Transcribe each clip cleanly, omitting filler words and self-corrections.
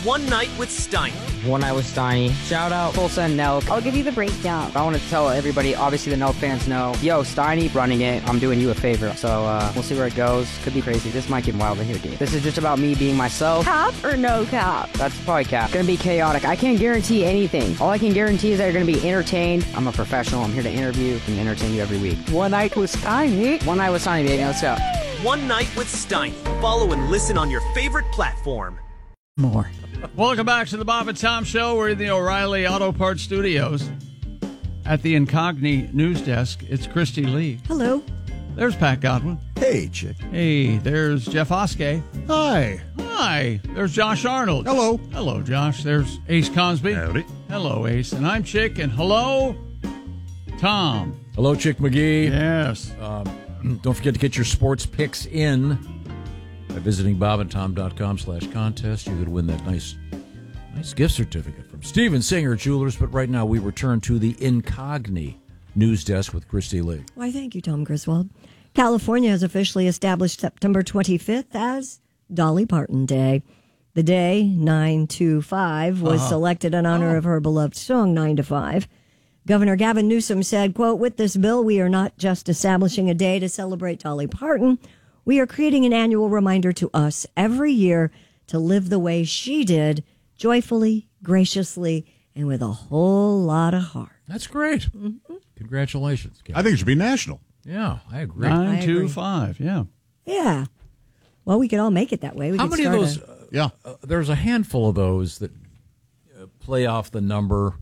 One Night with Steiny. One Night with Steiny. Shout out Tulsa and Nelk. I'll give you the breakdown. I want to tell everybody, obviously the Nelk fans know, yo, Steiny running it, I'm doing you a favor. So we'll see where it goes. Could be crazy. This might get wild in here, dude. This is just about me being myself. Cap or no cap? That's probably cap. Gonna be chaotic. I can't guarantee anything. All I can guarantee is that you're gonna be entertained. I'm a professional. I'm here to interview and entertain you every week. One Night with Steiny. One Night with Steiny, baby. Let's go. One Night with Steiny. Follow and listen on your favorite platform. More. Welcome back to the Bob and Tom Show. We're in the O'Reilly Auto Parts Studios. At the Incogni news desk, it's Christy Lee. Hello. There's Pat Godwin. Hey, chick. Hey, there's Jeff Oskey. Hi. Hi. There's Josh Arnold. Hello. Hello, Josh. There's Ace Cosby. Howdy. Hello, Ace. And I'm Chick. And hello, Tom. Hello, Chick McGee. Yes. Don't forget to get your sports picks in by visiting bobandtom.com/contest. You could win that nice gift certificate from Steven Singer Jewelers. But right now, we return to the Incogni news desk with Christy Lee. Why, thank you, Tom Griswold. California has officially established September 25th as Dolly Parton Day. The day, 9-5, was selected in honor of her beloved song, 9 to 5. Governor Gavin Newsom said, quote, with this bill, we are not just establishing a day to celebrate Dolly Parton. We are creating an annual reminder to us every year to live the way she did, joyfully, graciously, and with a whole lot of heart. That's great. Mm-hmm. Congratulations, Gavin. I think it should be national. Yeah, I agree. 9-5, yeah. Yeah. Well, we could all make it that way. How many of those? Yeah. There's a handful of those that play off the number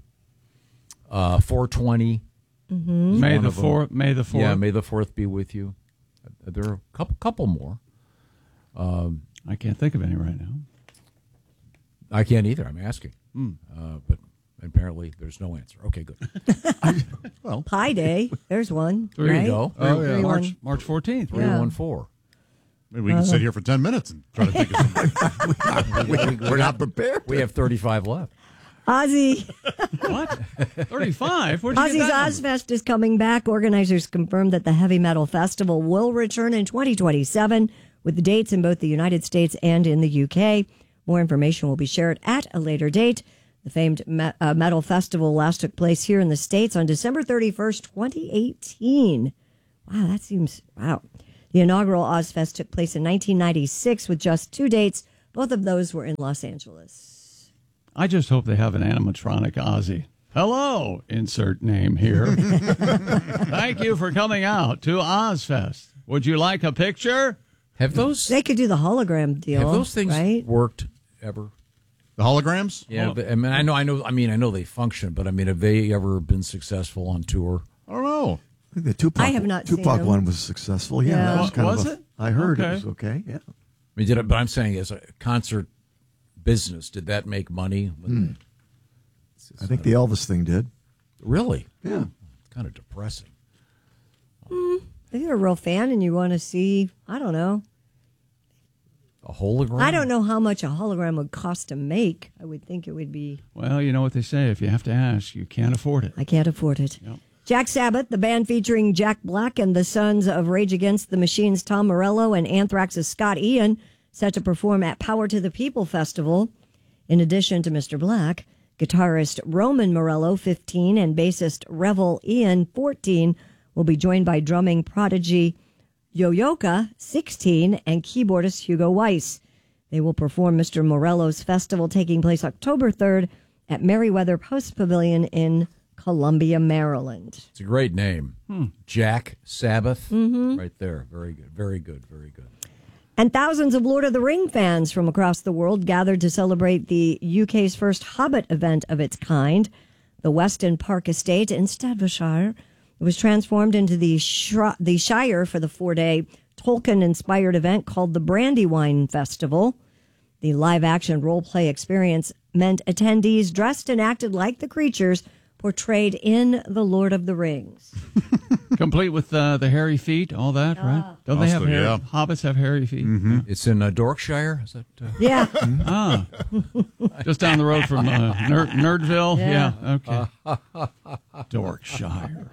420. Mm-hmm. May the 4th. May the 4th. Yeah, May the 4th be with you. There are a couple more. I can't think of any right now. I can't either. I'm asking. But apparently there's no answer. Okay, good. Well, Pi Day. There's one. There right? you go. Oh, yeah. March 14th. 314. maybe we can sit here for 10 minutes and try to think of something. We're not prepared. We have 35 left. Ozzy. What? 35? Where'd you Ozzy's get that Ozfest is coming back. Organizers confirmed that the Heavy Metal Festival will return in 2027 with the dates in both the United States and in the UK. More information will be shared at a later date. The famed Metal Festival last took place here in the States on December 31st, 2018. Wow, that seems, wow. The inaugural Ozfest took place in 1996 with just 2 dates. Both of those were in Los Angeles. I just hope they have an animatronic Ozzy. Hello, insert name here. Thank you for coming out to Ozfest. Would you like a picture? Have those They could do the hologram deal. have those things right? worked ever? The holograms? Yeah, but, I mean, I know they function, but I mean, have they ever been successful on tour? I don't know. I think the Tupac, I have not seen Tupac them. one was successful. Yeah, Yeah. that was kind Was of it? I heard Okay. it was okay. Yeah. I mean, but I'm saying as a concert business, did that make money? I think the Elvis thing did. Really? Yeah. It's kind of depressing. If you're a real fan and you want to see, I don't know. A hologram? I don't know how much a hologram would cost to make. I would think it would be. Well, you know what they say. If you have to ask, you can't afford it. I can't afford it. Yep. Jack Sabbath, the band featuring Jack Black and the sons of Rage Against the Machine's Tom Morello and Anthrax's Scott Ian, set to perform at Power to the People Festival. In addition to Mr. Black, guitarist Roman Morello, 15, and bassist Revel Ian, 14, will be joined by drumming prodigy Yoyoka, 16, and keyboardist Hugo Weiss. They will perform Mr. Morello's festival taking place October 3rd at Merriweather Post Pavilion in Columbia, Maryland. It's a great name. Jack Sabbath. Right there. Very good. Very good. Very good. And thousands of Lord of the Ring fans from across the world gathered to celebrate the UK's first Hobbit event of its kind. The Weston Park Estate in Staffordshire was transformed into the Shire for the 4-day Tolkien-inspired event called the Brandywine Festival. The live-action role-play experience meant attendees dressed and acted like the creatures portrayed in The Lord of the Rings. Complete with the hairy feet, all that, right? Don't they have Mostly, hair? yeah. Hobbits have hairy feet. It's in Dorkshire. Is that? Yeah. Just down the road from Nerdville. Yeah. Okay. Dorkshire.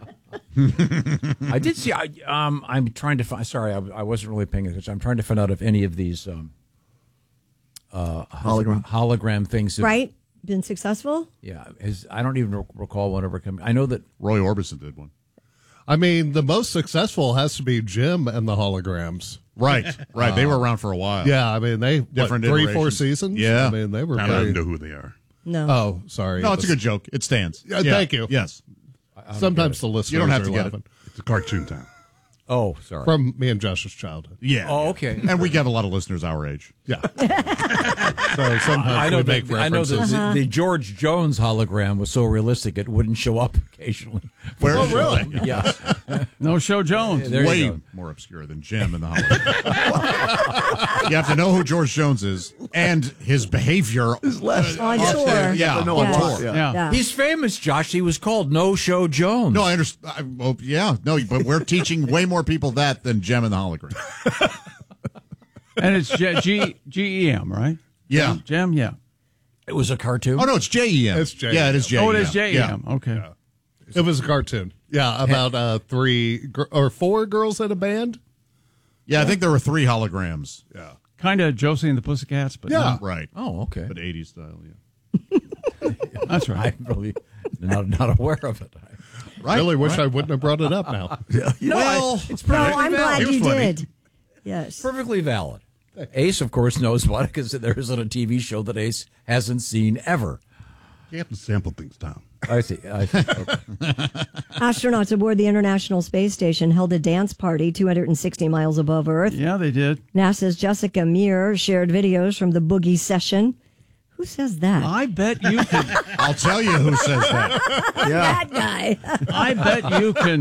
I did see. I'm trying to find. Sorry, I wasn't really paying attention. I'm trying to find out if any of these hologram things. Right? Been successful? Yeah. I don't even recall one ever coming. I know that Roy Orbison did one. I mean, the most successful has to be Jim and the holograms. Right. They were around for a while. Yeah, I mean, they Different 3-4 iterations. seasons. Yeah. I mean, they were I don't very. know who they are. No. Oh, sorry. No, it's a good joke. It stands. Yeah, thank you. Yes. Sometimes the listeners You don't have to are get laughing. it. It's a cartoon time. Oh, sorry. From me and Josh's childhood. Yeah. Oh, okay. And we have a lot of listeners our age. Yeah. So sometimes I know we make that. I know references. that the George Jones hologram was so realistic it wouldn't show up occasionally. Where? Oh, really? Yeah. No Show Jones. There you Way go. more obscure than Jim and the hologram. You have to know who George Jones is and his behavior. Is less. On tour. Yeah, No, on Yeah. tour. Yeah. Yeah. He's famous, Josh. He was called No Show Jones. No, I understand. Well, yeah, no, but we're teaching way more people that than Gem and the hologram. And it's GEM, right? Yeah. Gem, yeah. It was a cartoon. Oh no, it's JEM. It's JEM. Yeah, it is JEM. Oh, it is JEM. Yeah. Okay. It was a cartoon. Yeah, about 4 girls in a band. Yeah, I think there were 3 holograms. Yeah. Kind of Josie and the Pussycats, but Yeah. no. Right. Oh, okay. But 80s style, yeah. That's right. I'm really not aware of it. Right. Really wish I wouldn't have brought it up now. Well, it's No, perfectly I'm glad valid. you funny. did. Yes. Perfectly valid. Ace, of course, knows about it because there isn't a TV show that Ace hasn't seen ever. you have to sample things, Tom. I see. Okay. Astronauts aboard the International Space Station held a dance party 260 miles above Earth. Yeah, they did. NASA's Jessica Meir shared videos from the boogie session. Who says that? I bet you can. I'll tell you who says that. That guy. I bet you can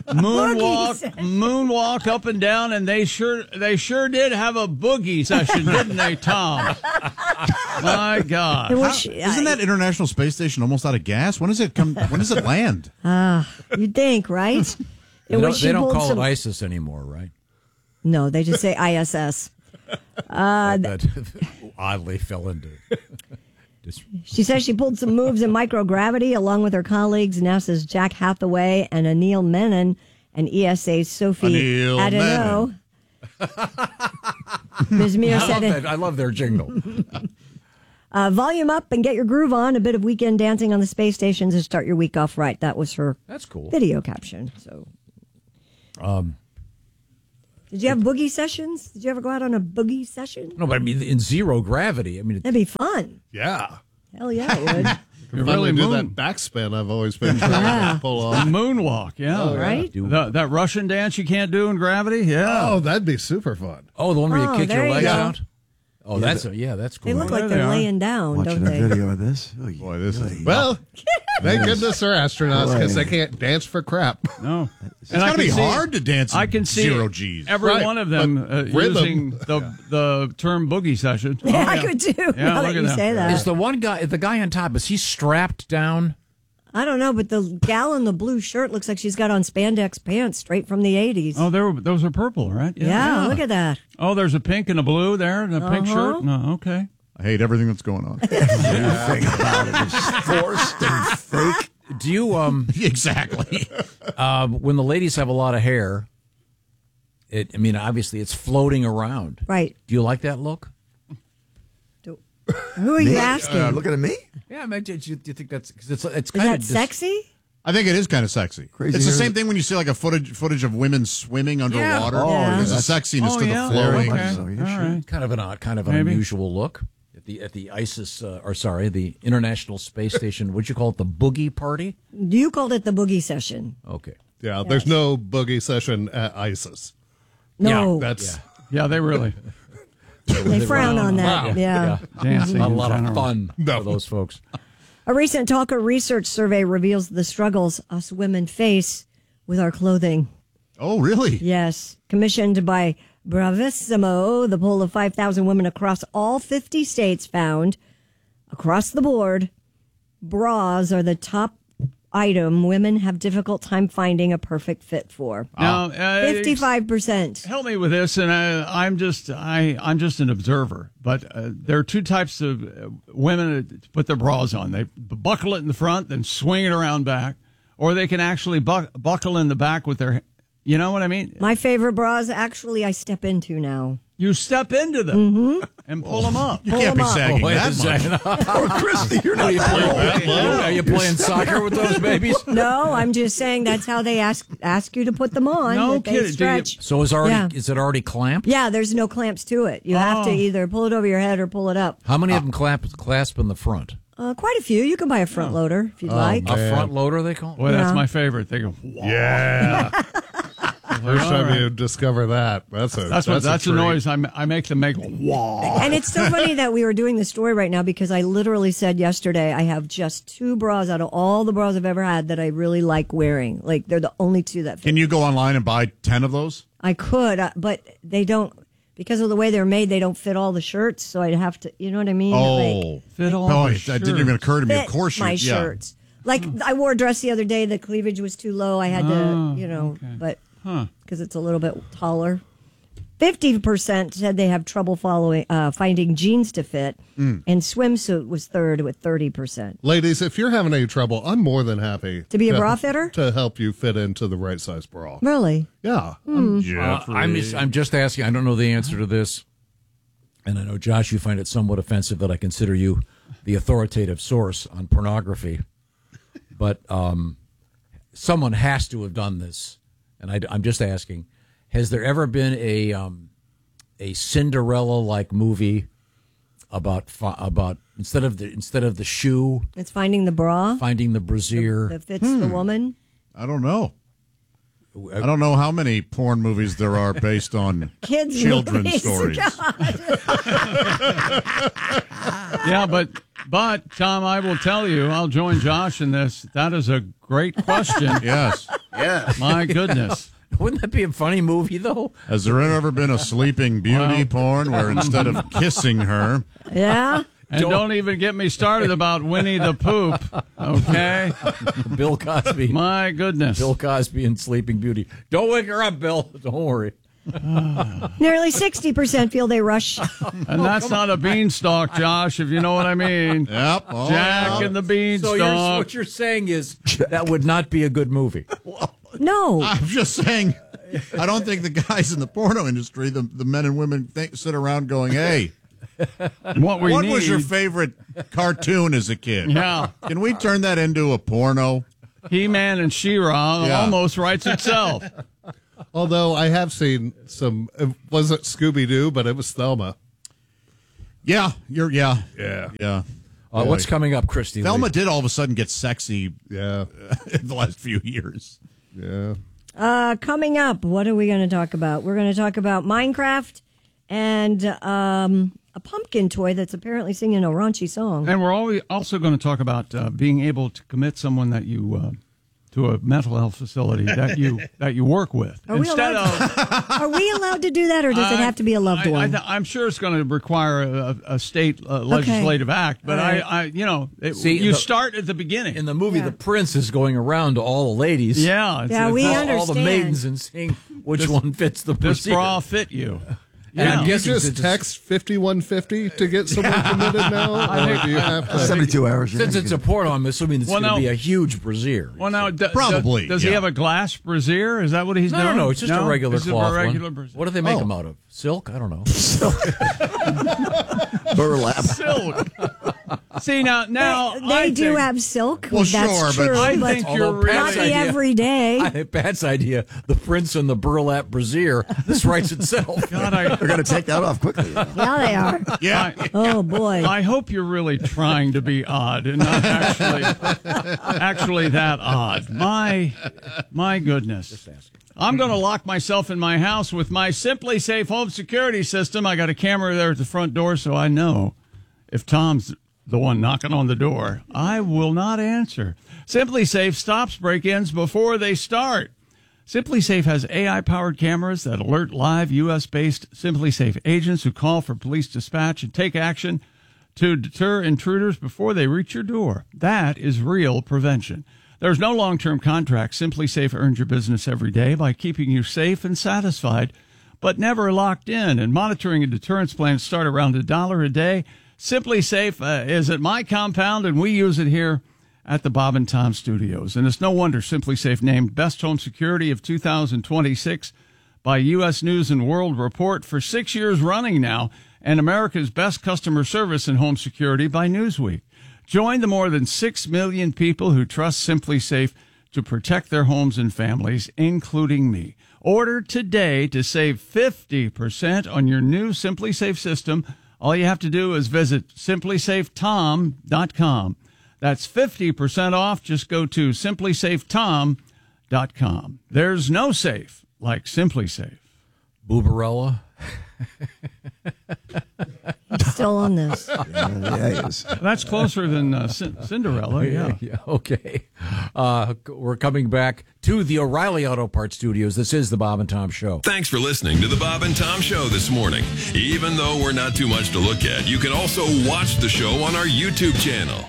moonwalk up and down, and they sure did have a boogie session, didn't they, Tom? My God. Isn't that International Space Station almost out of gas? When does it come? When does it land? You'd think, right? They And when don't, she they don't pulled call some- it ISIS anymore, right? No, they just say ISS. That oddly fell into. She says she pulled some moves in microgravity along with her colleagues, NASA's Jack Hathaway and Anil Menon and ESA's Sophie Anil Adeno. Ms. Meir said, I love their jingle. volume up and get your groove on. A bit of weekend dancing on the space station to start your week off right. That was her That's cool. video caption. So, did you have boogie sessions? Did you ever go out on a boogie session? No, but I mean, in zero gravity. I mean, That'd be fun. Yeah. Hell yeah, it would. You Finally really do that moon, backspin I've always been trying to pull off. moonwalk, yeah. Right? That Russian dance you can't do in gravity, yeah. Oh, that'd be super fun. oh, the one where you Oh, kick there your you legs go. out. Oh, that's that's cool. They look there like they they're are. laying down, Watching don't a they? video of this. Oh, Boy, this is Well, thank goodness they're astronauts because Boy. they can't dance for crap. No. It's got to be hard to dance. I can see zero G's. every Right, one of them but rhythm. using the term boogie session. Oh, Yeah, I could too. Yeah, now look that at you that. say that. Is the one guy, the guy on top, is he strapped down? I don't know, but the gal in the blue shirt looks like she's got on spandex pants straight from the 80s. Oh, those are purple, right? yeah, look at that. Oh, there's a pink and a blue there, and a pink shirt. No, okay. I hate everything that's going on. everything about it is forced and fake. Do you Exactly. when the ladies have a lot of hair? I mean, obviously, it's floating around. Right. Do you like that look? Who are you asking? Looking at me? Yeah, I mean, do you think that's because it's Is kind that of sexy? I think it is kind of sexy. Crazy It's the hair. same thing when you see like a footage of women swimming underwater. Oh, Yeah. There's a that's- sexiness to the Very flowing. much so, yeah, sure. right. kind of an Maybe. unusual look at the ISIS the International Space Station. What'd you call it? The boogie party? You called it the boogie session. Okay. Yeah, there's no boogie session at ISIS. No, That's Yeah, they really they frown on that. Wow. Yeah. dancing. Not a in lot general. of fun for those folks. A recent Talker research survey reveals the struggles us women face with our clothing. Oh, really? Yes. Commissioned by Bravissimo, the poll of 5,000 women across all 50 states found, across the board, bras are the top item women have difficult time finding a perfect fit for. Now, 55%. help me with this, and I'm just an observer. But there are two types of women that put their bras on. They buckle it in the front, then swing it around back, or they can actually buckle in the back with their. You know what I mean? My favorite bras, actually, I step into now. You step into them and pull them up. You can't be sagging Wait a that much. second. Oh, Christy, you're not that low. Are you playing soccer with those babies? No, I'm just saying that's how they ask you to put them on. No that they kidding. Stretch. So is it already clamped? Yeah, there's no clamps to it. You have to either pull it over your head or pull it up. How many of them clasp in the front? Quite a few. You can buy a front loader if you'd like. A front loader, they call it? Boy, that's Yeah. my favorite. They go, Yeah. First time right. you discover that. That's that's a treat. noise I make them make. Wow. And it's so funny that we were doing the story right now because I literally said yesterday I have just 2 bras out of all the bras I've ever had that I really like wearing. Like they're the only 2 that fit. Can you go online and buy 10 of those? I could, but they don't, because of the way they're made, they don't fit all the shirts. So I'd have to, you know what I mean? Like, Fit all Oh, the that didn't even occur to me. Of fit course you my yeah. shirts. Like I wore a dress the other day. The cleavage was too low. I had to, but because it's a little bit taller. 50% said they have trouble finding jeans to fit, and swimsuit was third with 30%. Ladies, if you're having any trouble, I'm more than happy To be a bra fitter? to help you fit into the right size bra. Really? Yeah. I'm just asking. I don't know the answer to this. And I know, Josh, you find it somewhat offensive that I consider you the authoritative source on pornography. But someone has to have done this. And I'm just asking, has there ever been a Cinderella-like movie about instead of the shoe, It's finding the bra finding the brassiere? that fits the woman. I don't know. I don't know how many porn movies there are based on Kids children's movies. stories. Yeah, but Tom, I will tell you, I'll join Josh in this. That is a great question. Yes. Yeah. My goodness. Wouldn't that be a funny movie, though? Has there ever been a Sleeping Beauty porn where instead of kissing her, Yeah. And don't even get me started about Winnie the Poop, okay? Bill Cosby. My goodness. Bill Cosby and Sleeping Beauty. Don't wake her up, Bill. Don't worry. Nearly 60% feel they rush. And that's not a beanstalk, Josh, if you know what I mean. yep, oh, Jack yeah. and the So beanstalk. what you're saying is that would not be a good movie. No. I'm just saying, I don't think the guys in the porno industry, the men and women, sit around going, hey, What we what need. was your favorite cartoon as a kid? Yeah. Can we turn that into a porno? He-Man and She-Ra Yeah. almost writes itself. Although I have seen some, it wasn't Scooby-Doo, but it was Thelma. Yeah, Yeah. yeah. What's coming up, Christy? Thelma did all of a sudden get sexy Yeah. in the last few years. Yeah. Coming up, what are we going to talk about? We're going to talk about Minecraft and a pumpkin toy that's apparently singing a raunchy song. And we're also going to talk about being able to commit someone that you to a mental health facility that you work with. Are we allowed to do that, or does it have to be a loved one? I'm sure it's going to require a state legislative act, but All right. you start at the beginning. In the movie, the prince is going around to all the ladies. Yeah, we all understand. the maidens and seeing which one fits the this brassiere. bra fit you. And I'm You guessing just since text 5150 to get someone committed now? Or do you have to? 72 hours. Since it's a porno, I'm assuming it's Well, going to now- be a huge brassiere. Well, now Probably, does he yeah. have a glass brassiere? Is that what he's doing? No, it's just a regular It's cloth a regular one. brassiere. What do they make them out of? Silk? I don't know. burlap. Silk. See now They I do think- have silk. Well, that's sure, but true, I but think you're Although really not the idea- everyday. Pat's idea, the prince and the burlap brassiere. This writes itself. God, They're going to take that off quickly. Yeah, they are. Yeah. Oh boy. I hope you're really trying to be odd and not actually that odd. My goodness. I'm going to lock myself in my house with my Simply Safe home security system. I got a camera there at the front door, so I know if Tom's the one knocking on the door, I will not answer. Simply Safe stops break-ins before they start. Simply Safe has AI-powered cameras that alert live U.S.-based Simply Safe agents who call for police dispatch and take action to deter intruders before they reach your door. That is real prevention. There's no long-term contract. Simply Safe earns your business every day by keeping you safe and satisfied, but never locked in. And monitoring and deterrence plans start around $1 a day. Simply Safe is at my compound, and we use it here at the Bob and Tom Studios. And it's no wonder Simply Safe named Best Home Security of 2026 by U.S. News & World Report for 6 years running now, and America's Best Customer Service in Home Security by Newsweek. Join the more than 6 million people who trust Simply Safe to protect their homes and families, including me. Order today to save 50% on your new Simply Safe system. All you have to do is visit simplysafetom.com. That's 50% off. Just go to simplysafetom.com. There's no safe like Simply Safe. Boobarella. Still on this. That's closer than Cinderella. Yeah. Okay. We're coming back to the O'Reilly Auto Parts Studios. This is the Bob and Tom Show. Thanks for listening to the Bob and Tom Show this morning. Even though we're not too much to look at, you can also watch the show on our YouTube channel.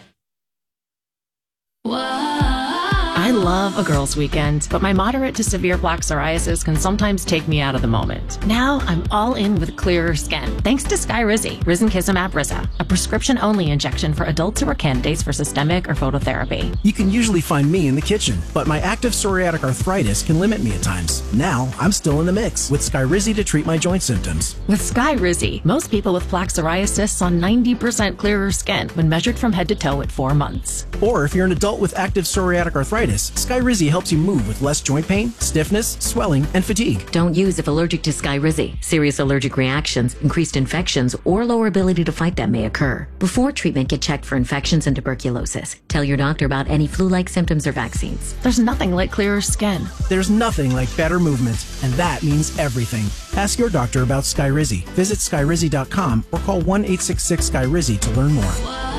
I love a girls' weekend, but my moderate to severe plaque psoriasis can sometimes take me out of the moment. Now I'm all in with clearer skin, thanks to Skyrizi, Risankizumab Risa, a prescription-only injection for adults who are candidates for systemic or phototherapy. You can usually find me in the kitchen, but my active psoriatic arthritis can limit me at times. Now I'm still in the mix with Skyrizi to treat my joint symptoms. With Skyrizi, most people with plaque psoriasis saw 90% clearer skin when measured from head to toe at 4 months. Or if you're an adult with active psoriatic arthritis, Skyrizi helps you move with less joint pain, stiffness, swelling, and fatigue. Don't use if allergic to Skyrizi. Serious allergic reactions, increased infections, or lower ability to fight them may occur. Before treatment, get checked for infections and tuberculosis. Tell your doctor about any flu-like symptoms or vaccines. There's nothing like clearer skin. There's nothing like better movement, and that means everything. Ask your doctor about Skyrizi. Visit Skyrizi.com or call 1-866-SKYRIZI to learn more.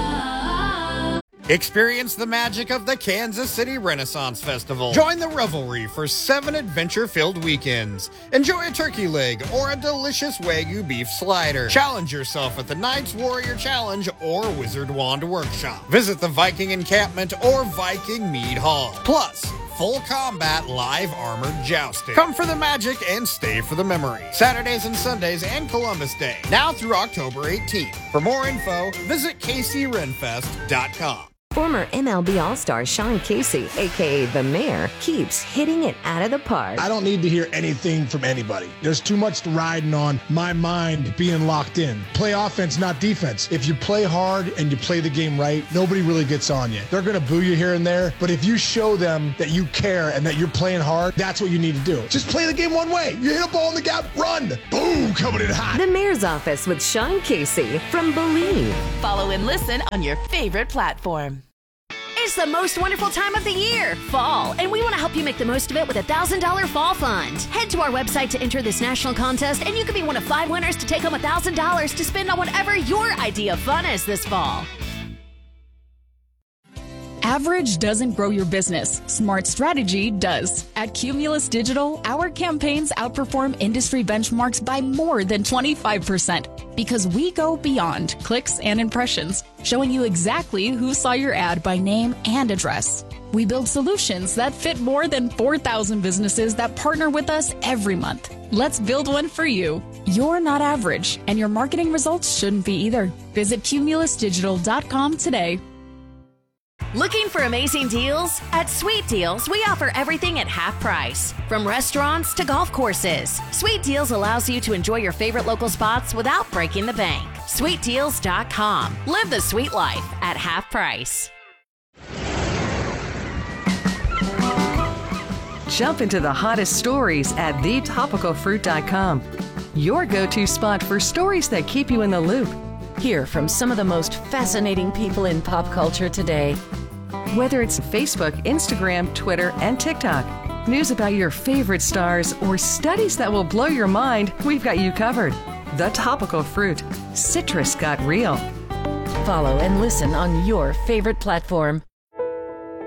Experience the magic of the Kansas City Renaissance Festival. Join the revelry for 7 adventure-filled weekends. Enjoy a turkey leg or a delicious Wagyu beef slider. Challenge yourself at the Knights Warrior Challenge or Wizard Wand Workshop. Visit the Viking Encampment or Viking Mead Hall. Plus, full combat live armored jousting. Come for the magic and stay for the memory. Saturdays and Sundays and Columbus Day. Now through October 18th. For more info, visit kcrenfest.com. Former MLB All-Star Sean Casey, a.k.a. The Mayor, keeps hitting it out of the park. I don't need to hear anything from anybody. There's too much riding on my mind being locked in. Play offense, not defense. If you play hard and you play the game right, nobody really gets on you. They're going to boo you here and there, but if you show them that you care and that you're playing hard, that's what you need to do. Just play the game one way. You hit a ball in the gap, run. Boom, coming in hot. The Mayor's Office with Sean Casey from Believe. Follow and listen on your favorite platform. It's the most wonderful time of the year, fall, and we want to help you make the most of it with a $1,000 fall fund. Head to our website to enter this national contest, and you could be one of 5 winners to take home $1,000 to spend on whatever your idea of fun is this fall. Average doesn't grow your business. Smart strategy does. At Cumulus Digital, our campaigns outperform industry benchmarks by more than 25% because we go beyond clicks and impressions, showing you exactly who saw your ad by name and address. We build solutions that fit more than 4,000 businesses that partner with us every month. Let's build one for you. You're not average, and your marketing results shouldn't be either. Visit cumulusdigital.com today. Looking for amazing deals? At Sweet Deals, we offer everything at half price. From restaurants to golf courses, Sweet Deals allows you to enjoy your favorite local spots without breaking the bank. SweetDeals.com. Live the sweet life at half price. Jump into the hottest stories at thetopicalfruit.com. Your go-to spot for stories that keep you in the loop. Hear from some of the most fascinating people in pop culture today. Whether it's Facebook, Instagram, Twitter, and TikTok, news about your favorite stars, or studies that will blow your mind, we've got you covered. The Topical Fruit. Citrus got real. Follow and listen on your favorite platform.